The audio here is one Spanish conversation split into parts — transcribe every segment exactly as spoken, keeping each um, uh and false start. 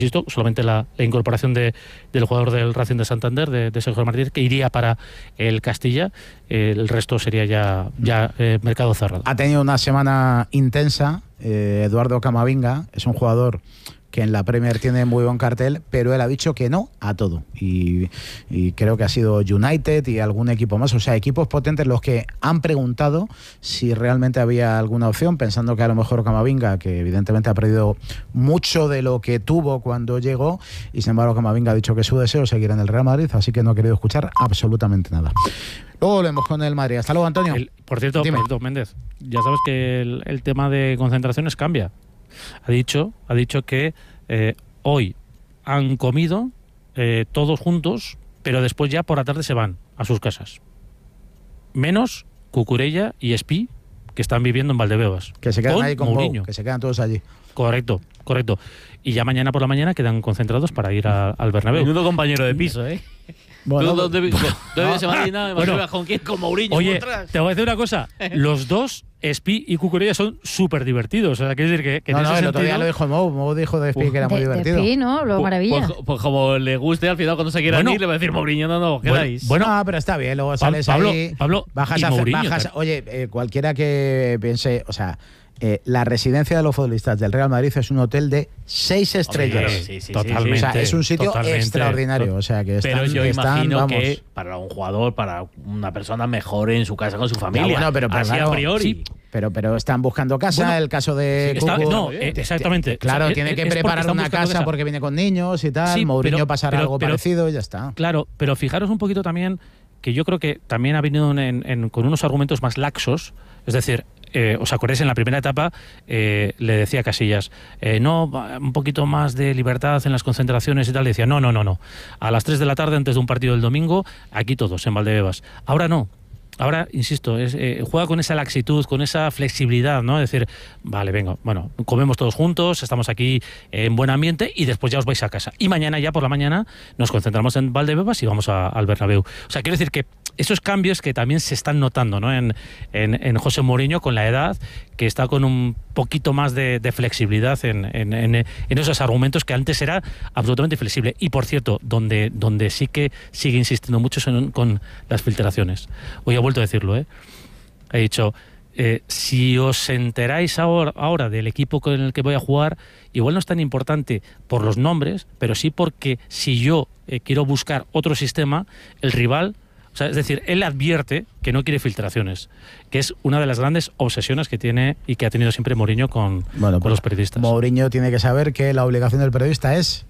insisto, solamente la, la incorporación de, del jugador del Racing de Santander, de, de Sergio Martínez, que iría para el Castilla. Eh, el resto sería ya, ya eh, mercado cerrado. Ha tenido una semana intensa. eh, Eduardo Camavinga es un jugador que en la Premier tiene muy buen cartel, pero él ha dicho que no a todo. Y, y creo que ha sido United y algún equipo más. O sea, equipos potentes los que han preguntado si realmente había alguna opción, pensando que a lo mejor Camavinga, que evidentemente ha perdido mucho de lo que tuvo cuando llegó, y sin embargo Camavinga ha dicho que su deseo es seguir en el Real Madrid, así que no ha querido escuchar absolutamente nada. Luego volvemos con el Madrid. Hasta luego, Antonio. El, por cierto, Dime. por cierto, Méndez, ya sabes que el, el tema de concentraciones cambia. Ha dicho, ha dicho que eh, hoy han comido eh, todos juntos, pero después ya por la tarde se van a sus casas. Menos Cucurella y Espí, que están viviendo en Valdebebas. Que se quedan con ahí con Mourinho. Bou, que se quedan todos allí. Correcto, correcto. Y ya mañana por la mañana quedan concentrados para ir a, al Bernabéu. Menudo compañero de piso, ¿eh? Bueno, ¿Tú dónde vives? no, en Madrid? Nada, bueno, ¿con quién? Con Mourinho. Oye, detrás. te voy a decir una cosa. Los dos, Espí y Cucurella, son súper divertidos. O sea, quiere decir que, que no, en no, ese el otro día sentido- lo dijo Mou. Mou dijo de Espí Uf, que era muy de, divertido. de Pi, ¿no? Lo Pues- maravilla. Pues, pues como le guste, al final cuando se quieran Bueno. ir, le va a decir Mourinho, no, no, quedáis. Bueno, no, pero está bien, luego sales Pablo, ahí, Pablo, bajas y a hacer, Mourinho, bajas, claro. oye, eh, cualquiera que piense, o sea, eh, la residencia de los futbolistas del Real Madrid es un hotel de seis estrellas. Hombre, sí, sí, sí, totalmente. O sea, es un sitio totalmente. extraordinario, o sea, que están, Pero yo están, imagino vamos. que para un jugador, para una persona mejor en su casa con su familia. Ya, bueno, pero- pero así claro, a priori. sí. Pero, pero están buscando casa, Bueno, el caso de Está- Cucu, no, eh, exactamente. Claro, O sea, tiene es- que es porque preparar están una buscando casa esa- porque viene con niños y tal. Sí, Mourinho pero- pasará pero- algo pero- parecido y ya está. Claro, pero fijaros un poquito también que yo creo que también ha venido en- en- con unos argumentos más laxos. Es decir, eh, os acordáis, en la primera etapa eh, le decía a Casillas, eh, no, un poquito más de libertad en las concentraciones y tal. Le decía, no, no, no, no. A las tres de la tarde, antes de un partido del domingo, aquí todos, en Valdebebas. Ahora no. Ahora, insisto, es, eh, juega con esa laxitud, con esa flexibilidad, ¿no? Es decir, vale, venga, bueno, comemos todos juntos, estamos aquí en buen ambiente y después ya os vais a casa. Y mañana, ya por la mañana, nos concentramos en Valdebebas y vamos a- al Bernabéu. O sea, quiero decir que esos cambios que también se están notando, ¿no? En, en, en José Mourinho, con la edad, que está con un poquito más de, de flexibilidad en, en, en, en esos argumentos que antes era absolutamente flexible. Y por cierto, donde, donde sí que sigue insistiendo mucho son con las filtraciones. Hoy he vuelto a decirlo, ¿eh? He dicho, eh, si os enteráis ahora, ahora del equipo con el que voy a jugar, igual no es tan importante por los nombres, pero sí porque si yo eh, quiero buscar otro sistema, el rival... O sea, es decir, él advierte que no quiere filtraciones, que es una de las grandes obsesiones que tiene y que ha tenido siempre Mourinho con, Bueno, con pues, los periodistas. Mourinho tiene que saber que la obligación del periodista es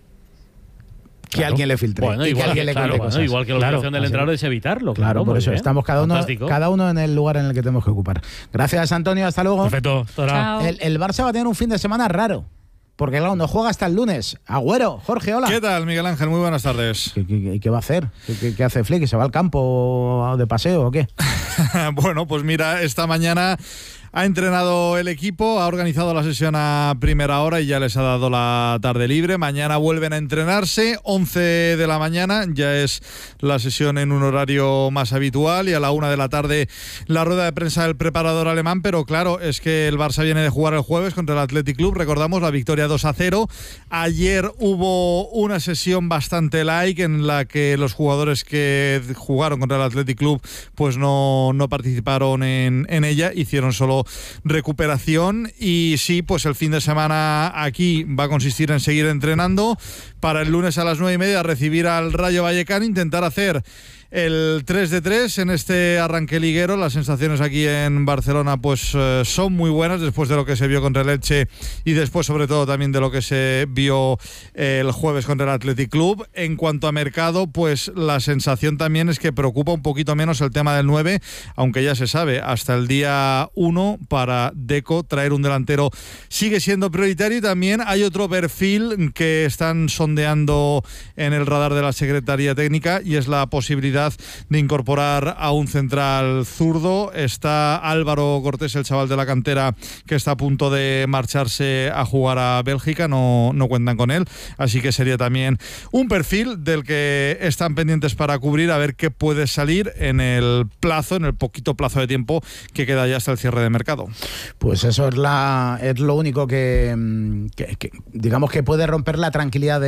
que Claro. alguien le filtre Bueno, y que igual que, alguien le claro, cuente bueno, cosas. igual que la Claro, obligación del así. entrenador es evitarlo. Claro, por muy eso bien. estamos cada uno, Fantástico. cada uno en el lugar en el que tenemos que ocupar. Gracias, Antonio, hasta luego. Perfecto. Hasta ahora. Chao. El, el Barça va a tener un fin de semana raro, porque claro, no juega hasta el lunes. Agüero, Jorge, hola. ¿Qué tal, Miguel Ángel? Muy buenas tardes. ¿Qué, qué- qué va a hacer? ¿Qué, qué- qué hace Flick? ¿Se va al campo de paseo o qué? Bueno, pues mira, esta mañana ha entrenado el equipo, ha organizado la sesión a primera hora y ya les ha dado la tarde libre. Mañana vuelven a entrenarse, once de la mañana, ya es la sesión en un horario más habitual, y a la una de la tarde la rueda de prensa del preparador alemán. Pero claro, es que el Barça viene de jugar el jueves contra el Athletic Club, recordamos la victoria dos a cero. Ayer hubo una sesión bastante light en la que los jugadores que jugaron contra el Athletic Club pues no, no participaron en, en ella, hicieron solo recuperación. Y sí, pues el fin de semana aquí va a consistir en seguir entrenando para el lunes a las nueve y media recibir al Rayo Vallecano, intentar hacer el tres de tres en este arranque liguero. Las sensaciones aquí en Barcelona pues eh, son muy buenas después de lo que se vio contra el Elche y después sobre todo también de lo que se vio eh, el jueves contra el Athletic Club. En cuanto a mercado, pues la sensación también es que preocupa un poquito menos el tema del nueve, aunque ya se sabe, hasta el día uno para Deco traer un delantero sigue siendo prioritario. Y también hay otro perfil que están sondeando en el radar de la Secretaría Técnica, y es la posibilidad de incorporar a un central zurdo. Está Álvaro Cortés, el chaval de la cantera, que está a punto de marcharse a jugar a Bélgica, no, no cuentan con él, así que sería también un perfil del que están pendientes para cubrir, a ver qué puede salir en el plazo, en el poquito plazo de tiempo que queda ya hasta el cierre de mercado. Pues eso es, la, es lo único que, que, que digamos que puede romper la tranquilidad de